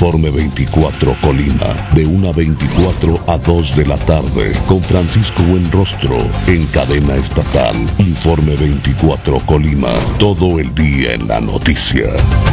Informe 24 Colima, de 1:24 a 2 de la tarde, con Francisco Buenrostro, en cadena estatal. Informe 24 Colima, todo el día en la noticia.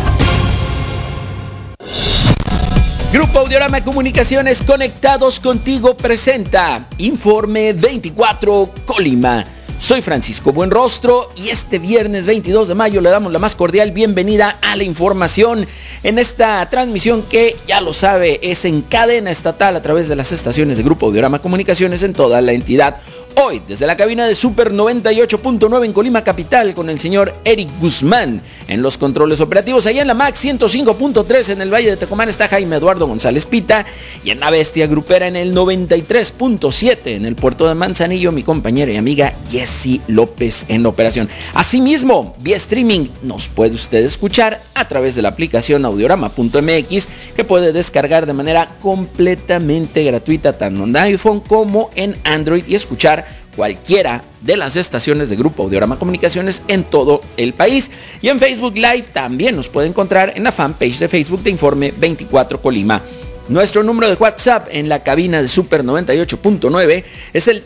Grupo Audiorama Comunicaciones, conectados contigo, presenta Informe 24 Colima. Soy Francisco Buenrostro y este viernes 22 de mayo le damos la más cordial bienvenida a la información en esta transmisión que, ya lo sabe, es en cadena estatal a través de las estaciones de Grupo Audiorama Comunicaciones en toda la entidad. Hoy, desde la cabina de Super 98.9 en Colima Capital, con el señor Eric Guzmán en los controles operativos. Allá en la MAX 105.3 en el Valle de Tecomán está Jaime Eduardo González Pita. Y en la Bestia Grupera en el 93.7 en el puerto de Manzanillo, mi compañera y amiga Jessy López en operación. Asimismo, vía streaming nos puede usted escuchar a través de la aplicación audiorama.mx, que puede descargar de manera completamente gratuita tanto en iPhone como en Android y escuchar cualquiera de las estaciones de Grupo Audiorama Comunicaciones en todo el país. Y en Facebook Live también nos puede encontrar en la fanpage de Facebook de Informe 24 Colima. Nuestro número de WhatsApp en la cabina de Super 98.9 es el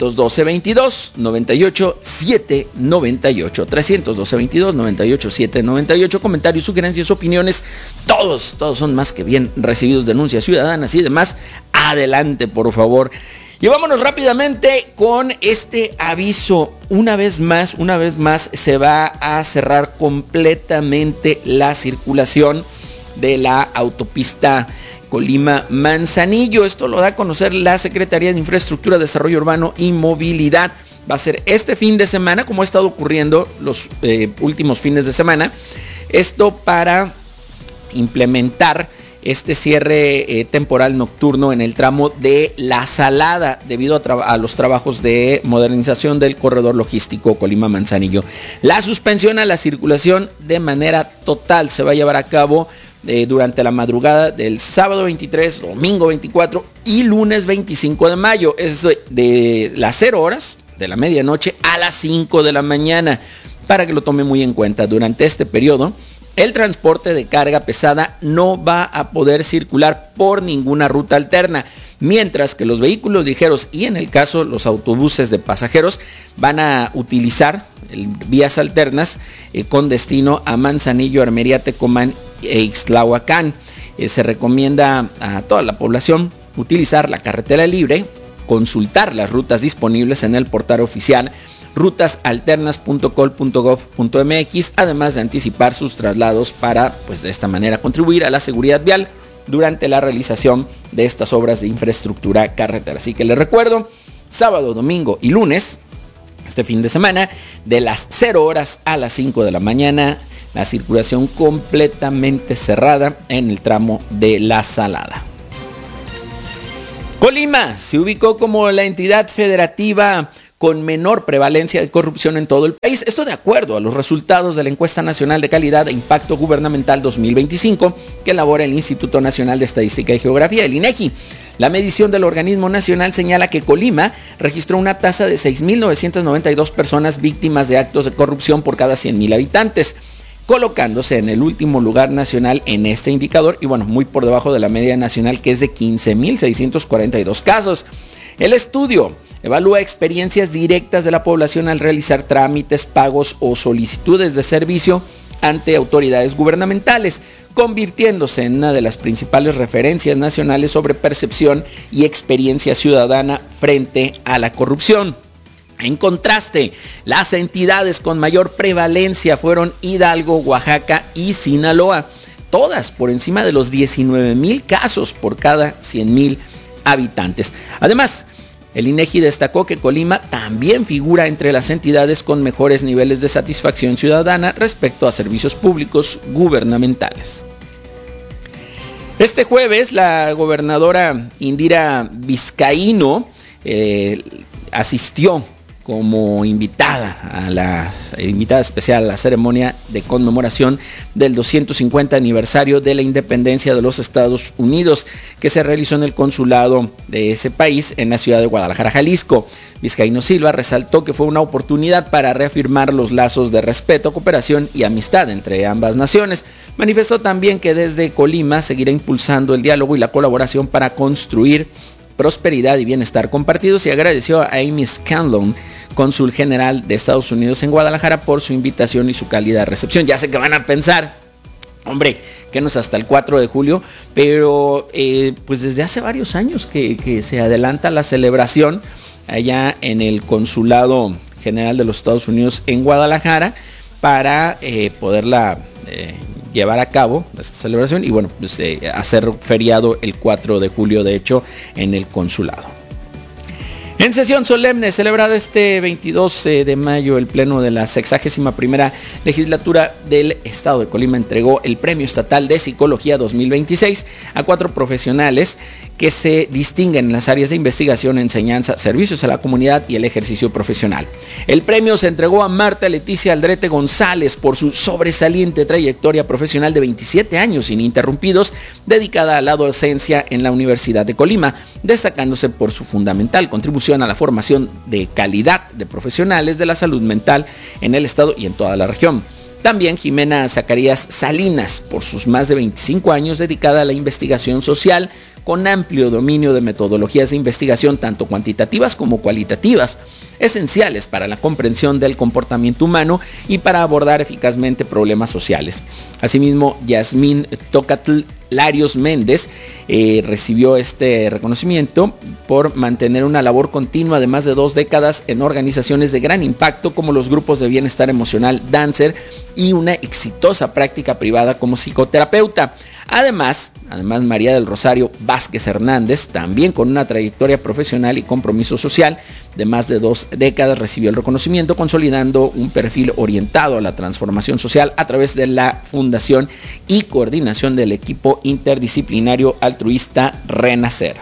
312-22-98-798. 312-22-98-798. Comentarios, sugerencias, opiniones, todos son más que bien recibidos. Denuncias ciudadanas y demás, adelante por favor. Y vámonos rápidamente con este aviso. Una vez más se va a cerrar completamente la circulación de la autopista Colima-Manzanillo. Esto lo da a conocer la Secretaría de Infraestructura, Desarrollo Urbano y Movilidad. Va a ser este fin de semana, como ha estado ocurriendo los últimos fines de semana. Esto para implementar este cierre temporal nocturno en el tramo de La Salada, debido a los trabajos de modernización del corredor logístico Colima-Manzanillo. La suspensión a la circulación de manera total se va a llevar a cabo durante la madrugada del sábado 23, domingo 24 y lunes 25 de mayo. Es de las 0 horas de la medianoche a las 5 de la mañana, para que lo tome muy en cuenta. Durante este periodo, el transporte de carga pesada no va a poder circular por ninguna ruta alterna, mientras que los vehículos ligeros y, en el caso, los autobuses de pasajeros van a utilizar vías alternas con destino a Manzanillo, Armería, Tecomán e Ixtlahuacán. Se recomienda a toda la población utilizar la carretera libre, consultar las rutas disponibles en el portal oficial rutasalternas.col.gov.mx, además de anticipar sus traslados para, pues, de esta manera contribuir a la seguridad vial durante la realización de estas obras de infraestructura carretera. Así que les recuerdo, sábado, domingo y lunes, este fin de semana, de las 0 horas a las 5 de la mañana, la circulación completamente cerrada en el tramo de La Salada. Colima se ubicó como la entidad federativa con menor prevalencia de corrupción en todo el país. Esto de acuerdo a los resultados de la Encuesta Nacional de Calidad e Impacto Gubernamental 2025 que elabora el Instituto Nacional de Estadística y Geografía, el INEGI. La medición del organismo nacional señala que Colima registró una tasa de 6.992 personas víctimas de actos de corrupción por cada 100,000 habitantes, colocándose en el último lugar nacional en este indicador y, bueno, muy por debajo de la media nacional, que es de 15.642 casos. El estudio evalúa experiencias directas de la población al realizar trámites, pagos o solicitudes de servicio ante autoridades gubernamentales, convirtiéndose en una de las principales referencias nacionales sobre percepción y experiencia ciudadana frente a la corrupción. En contraste, las entidades con mayor prevalencia fueron Hidalgo, Oaxaca y Sinaloa, todas por encima de los 19,000 casos por cada 100,000 habitantes. Además, el INEGI destacó que Colima también figura entre las entidades con mejores niveles de satisfacción ciudadana respecto a servicios públicos gubernamentales. Este jueves, la gobernadora Indira Vizcaíno asistió como invitada especial a la ceremonia de conmemoración del 250 aniversario de la independencia de los Estados Unidos, que se realizó en el consulado de ese país en la ciudad de Guadalajara, Jalisco. Vizcaíno Silva resaltó que fue una oportunidad para reafirmar los lazos de respeto, cooperación y amistad entre ambas naciones, Manifestó también que desde Colima seguirá impulsando el diálogo y la colaboración para construir prosperidad y bienestar compartidos, y agradeció a Amy Scanlon, cónsul general de Estados Unidos en Guadalajara, por su invitación y su cálida recepción. Ya sé que van a pensar, hombre, que no es hasta el 4 de julio, pero pues desde hace varios años que se adelanta la celebración allá en el Consulado General de los Estados Unidos en Guadalajara para poderla llevar a cabo esta celebración y bueno, pues, hacer feriado el 4 de julio, de hecho, en el consulado. En sesión solemne celebrada este 22 de mayo, el Pleno de la 61ª Legislatura del Estado de Colima entregó el Premio Estatal de Psicología 2026 a 4 profesionales que se distinguen en las áreas de investigación, enseñanza, servicios a la comunidad y el ejercicio profesional. El premio se entregó a Marta Leticia Aldrete González por su sobresaliente trayectoria profesional de 27 años ininterrumpidos dedicada a la docencia en la Universidad de Colima, destacándose por su fundamental contribución a la formación de calidad de profesionales de la salud mental en el estado y en toda la región. También Jimena Zacarías Salinas, por sus más de 25 años dedicada a la investigación social, con amplio dominio de metodologías de investigación tanto cuantitativas como cualitativas, esenciales para la comprensión del comportamiento humano y para abordar eficazmente problemas sociales. Asimismo, Yasmín Tocatl Larios Méndez recibió este reconocimiento por mantener una labor continua de más de 2 décadas en organizaciones de gran impacto como los grupos de bienestar emocional Dancer y una exitosa práctica privada como psicoterapeuta. Además, María del Rosario Vázquez Hernández, también con una trayectoria profesional y compromiso social de más de 2 décadas, recibió el reconocimiento consolidando un perfil orientado a la transformación social a través de la fundación y coordinación del equipo interdisciplinario altruista Renacer.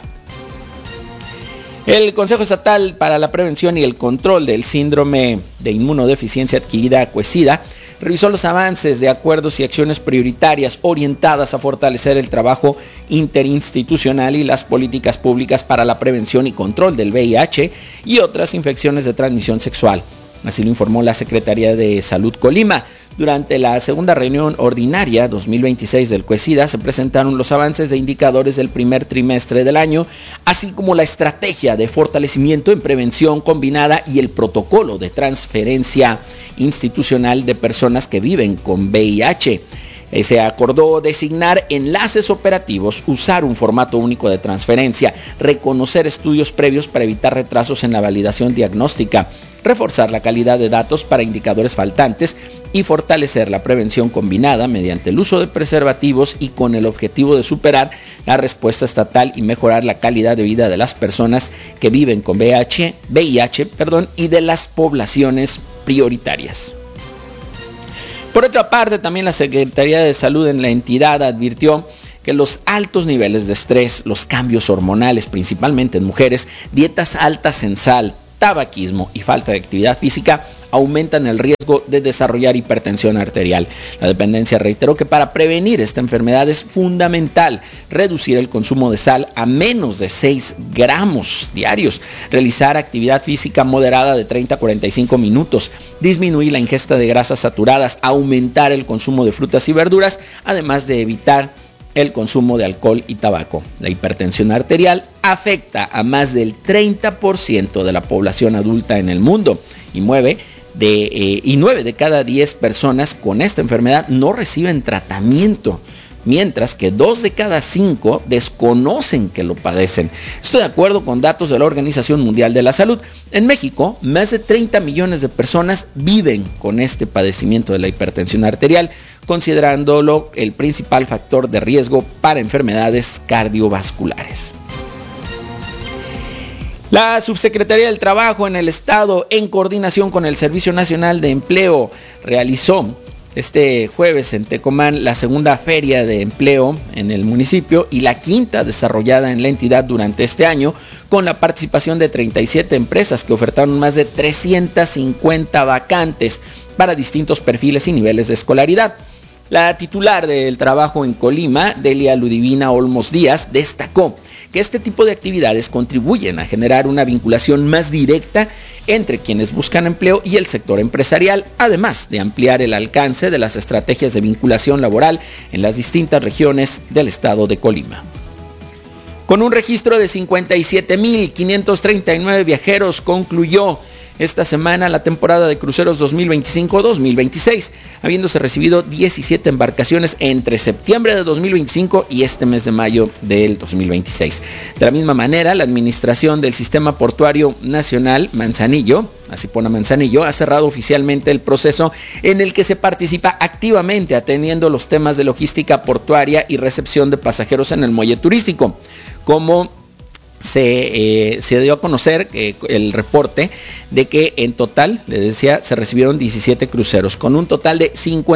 El Consejo Estatal para la Prevención y el Control del Síndrome de Inmunodeficiencia Adquirida (COESIDA) revisó los avances de acuerdos y acciones prioritarias orientadas a fortalecer el trabajo interinstitucional y las políticas públicas para la prevención y control del VIH y otras infecciones de transmisión sexual. Así lo informó la Secretaría de Salud Colima. Durante la segunda reunión ordinaria 2026 del COESIDA se presentaron los avances de indicadores del primer trimestre del año, así como la estrategia de fortalecimiento en prevención combinada y el protocolo de transferencia institucional de personas que viven con VIH. Se acordó designar enlaces operativos, usar un formato único de transferencia, reconocer estudios previos para evitar retrasos en la validación diagnóstica, reforzar la calidad de datos para indicadores faltantes y fortalecer la prevención combinada mediante el uso de preservativos y con el objetivo de superar la respuesta estatal y mejorar la calidad de vida de las personas que viven con VIH y de las poblaciones prioritarias. Por otra parte, también la Secretaría de Salud en la entidad advirtió que los altos niveles de estrés, los cambios hormonales, principalmente en mujeres, dietas altas en sal, tabaquismo y falta de actividad física aumentan el riesgo de desarrollar hipertensión arterial. La dependencia reiteró que para prevenir esta enfermedad es fundamental reducir el consumo de sal a menos de 6 gramos diarios, realizar actividad física moderada de 30 a 45 minutos, disminuir la ingesta de grasas saturadas, aumentar el consumo de frutas y verduras, además de evitar el consumo de alcohol y tabaco. La hipertensión arterial afecta a más del 30% de la población adulta en el mundo y 9 de cada 10 personas con esta enfermedad no reciben tratamiento, mientras que 2 de cada 5 desconocen que lo padecen. Esto de acuerdo con datos de la Organización Mundial de la Salud. En México, más de 30 millones de personas viven con este padecimiento de la hipertensión arterial, considerándolo el principal factor de riesgo para enfermedades cardiovasculares. La Subsecretaría del Trabajo en el Estado, en coordinación con el Servicio Nacional de Empleo, realizó este jueves en Tecomán la segunda feria de empleo en el municipio y la quinta desarrollada en la entidad durante este año, con la participación de 37 empresas que ofertaron más de 350 vacantes para distintos perfiles y niveles de escolaridad. La titular del trabajo en Colima, Delia Ludivina Olmos Díaz, destacó que este tipo de actividades contribuyen a generar una vinculación más directa entre quienes buscan empleo y el sector empresarial, además de ampliar el alcance de las estrategias de vinculación laboral en las distintas regiones del estado de Colima. Con un registro de 57,539 viajeros, concluyó esta semana la temporada de cruceros 2025-2026, habiéndose recibido 17 embarcaciones entre septiembre de 2025 y este mes de mayo del 2026. De la misma manera, la Administración del Sistema Portuario Nacional, Manzanillo, así pone Manzanillo, ha cerrado oficialmente el proceso en el que se participa activamente atendiendo los temas de logística portuaria y recepción de pasajeros en el muelle turístico. Como se dio a conocer el reporte de que en total, les decía, se recibieron 17 cruceros con un total de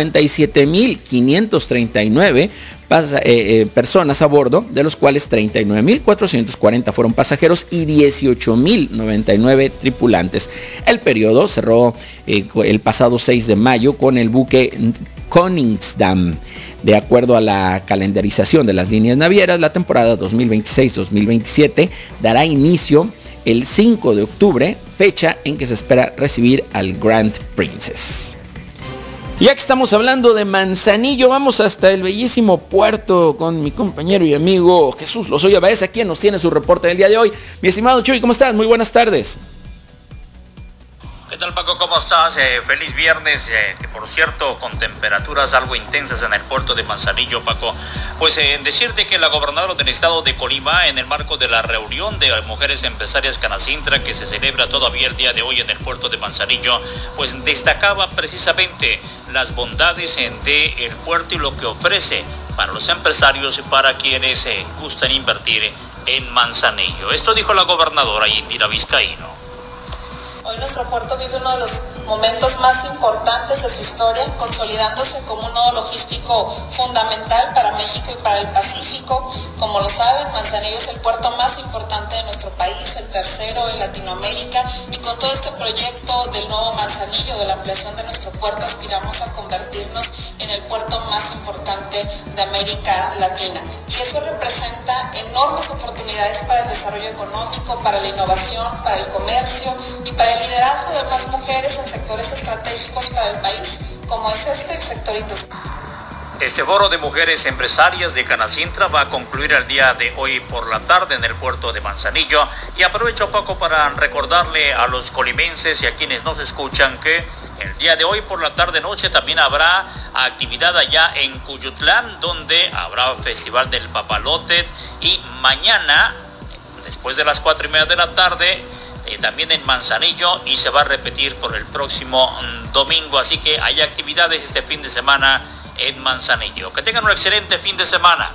57,539 personas a bordo, de los cuales 39,440 fueron pasajeros y 18,099 tripulantes. El periodo cerró el pasado 6 de mayo con el buque Koningsdam. De acuerdo a la calendarización de las líneas navieras, la temporada 2026-2027 dará inicio el 5 de octubre, fecha en que se espera recibir al Grand Princess. Ya que estamos hablando de Manzanillo, vamos hasta el bellísimo puerto con mi compañero y amigo Jesús Lozoya Baeza, quien nos tiene su reporte del día de hoy. Mi estimado Chuy, ¿cómo estás? Muy buenas tardes. ¿Qué tal, Paco? ¿Cómo estás? Feliz viernes, que por cierto con temperaturas algo intensas en el puerto de Manzanillo, Paco. Pues decirte que la gobernadora del estado de Colima, en el marco de la reunión de mujeres empresarias Canacintra que se celebra todavía el día de hoy en el puerto de Manzanillo, pues destacaba precisamente las bondades del puerto y lo que ofrece para los empresarios y para quienes gustan invertir en Manzanillo. Esto dijo la gobernadora Indira Vizcaíno. Hoy nuestro puerto vive uno de los momentos más importantes de su historia, consolidándose como un nodo logístico fundamental para México y para el Pacífico. Como lo saben, Manzanillo es el puerto más importante de nuestro país, el tercero en Latinoamérica, y con todo este proyecto del nuevo Manzanillo, de la ampliación de nuestro puerto, aspiramos a convertirnos en el puerto más importante de América Latina. Y eso representa enormes oportunidades para el desarrollo económico, para la innovación, para el comercio y para el liderazgo de más mujeres en sectores estratégicos para el país, como es el sector industrial. Este foro de mujeres empresarias de Canacintra va a concluir el día de hoy por la tarde en el puerto de Manzanillo, y aprovecho poco para recordarle a los colimenses y a quienes nos escuchan que el día de hoy por la tarde-noche también habrá actividad allá en Cuyutlán, donde habrá festival del Papalote, y mañana, después de las 4:30 de la tarde, también en Manzanillo, y se va a repetir por el próximo domingo, así que hay actividades este fin de semana en Manzanillo. Que tengan un excelente fin de semana.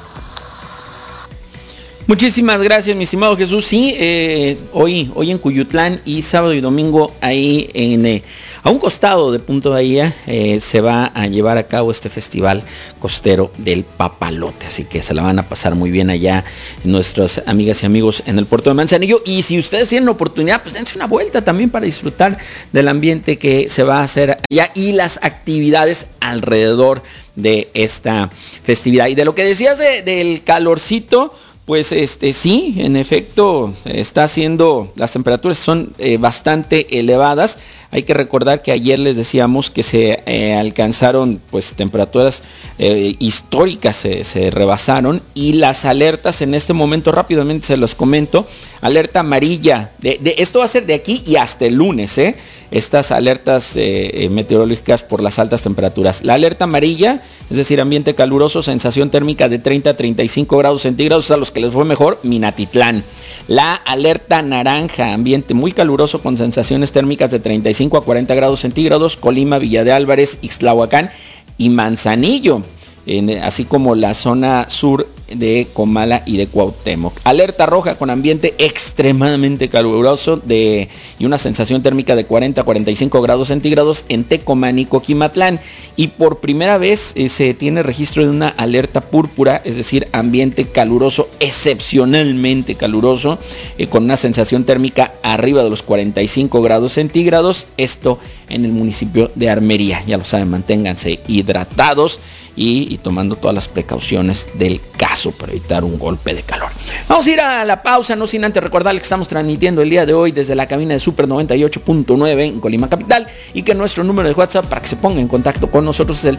Muchísimas gracias, mi estimado Jesús. Sí, hoy en Cuyutlán y sábado y domingo ahí a un costado de Punta Bahía se va a llevar a cabo este festival costero del Papalote, así que se la van a pasar muy bien allá nuestras amigas y amigos en el puerto de Manzanillo. Y si ustedes tienen oportunidad, pues dense una vuelta también para disfrutar del ambiente que se va a hacer allá y las actividades alrededor de esta festividad. Y de lo que decías del calorcito, pues sí, en efecto está haciendo, las temperaturas son bastante elevadas. Hay que recordar que ayer les decíamos que se alcanzaron pues temperaturas históricas, se rebasaron, y las alertas en este momento rápidamente se los comento. Alerta amarilla, esto va a ser de aquí y hasta el lunes, estas alertas meteorológicas por las altas temperaturas. La alerta amarilla, es decir, ambiente caluroso, sensación térmica de 30 a 35 grados centígrados, a los que les fue mejor, Minatitlán. La alerta naranja, ambiente muy caluroso con sensaciones térmicas de 35 a 40 grados centígrados, Colima, Villa de Álvarez, Ixtlahuacán y Manzanillo, así como la zona sur de Comala y de Cuauhtémoc. Alerta roja con ambiente extremadamente caluroso y una sensación térmica de 40 a 45 grados centígrados en Tecomán y Coquimatlán. Y por primera vez se tiene registro de una alerta púrpura, es decir, ambiente caluroso, excepcionalmente caluroso, con una sensación térmica arriba de los 45 grados centígrados. Esto en el municipio de Armería. Ya lo saben, manténganse hidratados. y tomando todas las precauciones del caso para evitar un golpe de calor. Vamos a ir a la pausa, no sin antes recordarles que estamos transmitiendo el día de hoy desde la cabina de Super 98.9 en Colima Capital, y que nuestro número de WhatsApp para que se ponga en contacto con nosotros es el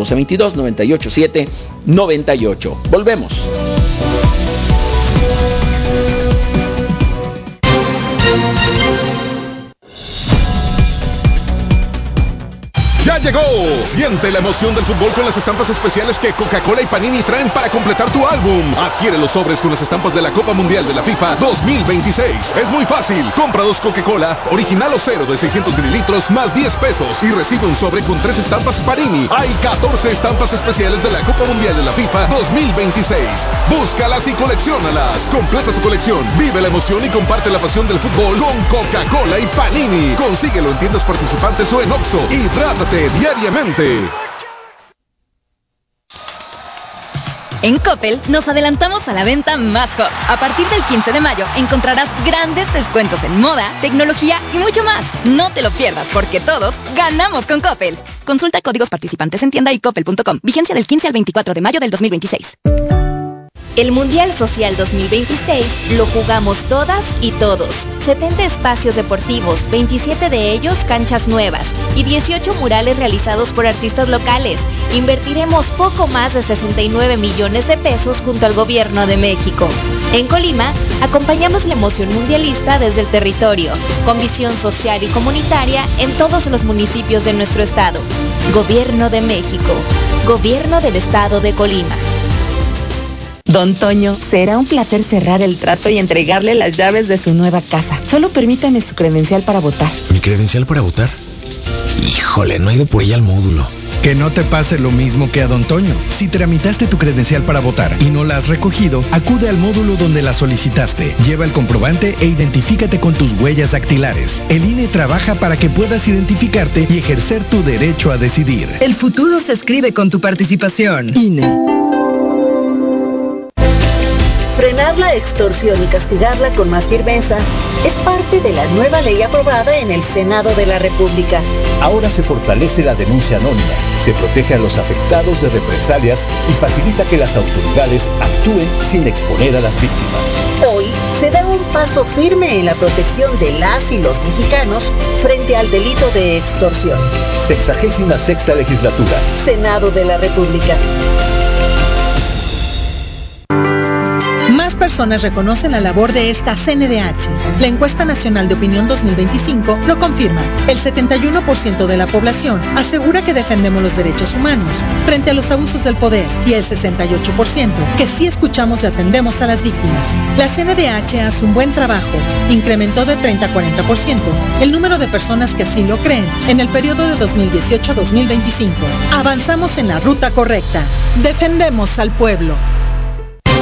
312-22-987-98. Volvemos. ¡Ya llegó! Siente la emoción del fútbol con las estampas especiales que Coca-Cola y Panini traen para completar tu álbum. Adquiere los sobres con las estampas de la Copa Mundial de la FIFA 2026. Es muy fácil. Compra 2 Coca-Cola, original o cero de 600 mililitros, más 10 pesos. Y recibe un sobre con 3 estampas Panini. Hay 14 estampas especiales de la Copa Mundial de la FIFA 2026. Búscalas y colecciónalas. Completa tu colección, vive la emoción y comparte la pasión del fútbol con Coca-Cola y Panini. Consíguelo en tiendas participantes o en Oxxo. Hidrátate diariamente. En Coppel nos adelantamos a la venta más hot. A partir del 15 de mayo encontrarás grandes descuentos en moda, tecnología y mucho más. No te lo pierdas, porque todos ganamos con Coppel. Consulta códigos participantes en tienda y coppel.com. Vigencia del 15 al 24 de mayo del 2026. El Mundial Social 2026 lo jugamos todas y todos. 70 espacios deportivos, 27 de ellos canchas nuevas y 18 murales realizados por artistas locales. Invertiremos poco más de 69 millones de pesos junto al Gobierno de México. En Colima, acompañamos la emoción mundialista desde el territorio, con visión social y comunitaria en todos los municipios de nuestro estado. Gobierno de México. Gobierno del Estado de Colima. Don Toño, será un placer cerrar el trato y entregarle las llaves de su nueva casa. Solo permítame su credencial para votar. ¿Mi credencial para votar? Híjole, no he ido por ella al módulo. Que no te pase lo mismo que a Don Toño. Si tramitaste tu credencial para votar y no la has recogido, acude al módulo donde la solicitaste. Lleva el comprobante e identifícate con tus huellas dactilares. El INE trabaja para que puedas identificarte y ejercer tu derecho a decidir. El futuro se escribe con tu participación. INE. Frenar la extorsión y castigarla con más firmeza es parte de la nueva ley aprobada en el Senado de la República. Ahora se fortalece la denuncia anónima, se protege a los afectados de represalias y facilita que las autoridades actúen sin exponer a las víctimas. Hoy se da un paso firme en la protección de las y los mexicanos frente al delito de extorsión. 66ª legislatura. Senado de la República. Más personas reconocen la labor de esta CNDH. La encuesta nacional de opinión 2025 lo confirma. El 71% de la población asegura que defendemos los derechos humanos frente a los abusos del poder, y el 68% que sí escuchamos y atendemos a las víctimas. La CNDH hace un buen trabajo. Incrementó de 30 a 40% el número de personas que así lo creen en el periodo de 2018 a 2025. Avanzamos en la ruta correcta. Defendemos al pueblo.